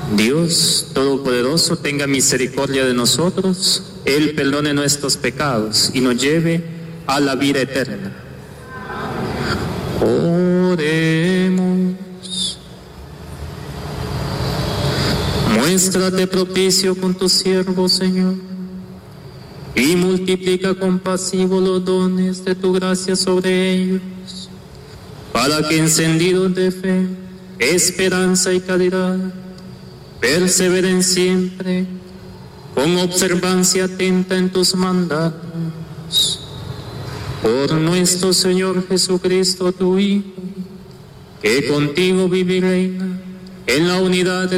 Dios Todopoderoso tenga misericordia de nosotros, Él perdone nuestros pecados y nos lleve a la vida eterna. Oremos. Muéstrate propicio con tu siervo, Señor, y multiplica compasivo los dones de tu gracia sobre ellos, para que encendidos de fe, esperanza y caridad, perseveren siempre con observancia atenta en tus mandatos. Por nuestro Señor Jesucristo, tu Hijo, que contigo vive y reina en la unidad de